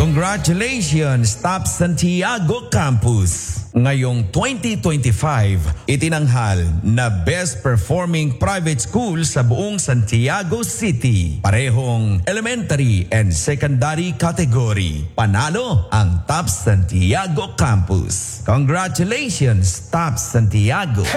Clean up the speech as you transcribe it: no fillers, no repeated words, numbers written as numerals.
Congratulations, Top Santiago Campus! Ngayong 2025, itinanghal na Best Performing Private School sa buong Santiago City. Parehong elementary and secondary category. Panalo ang Top Santiago Campus. Congratulations, Top Santiago!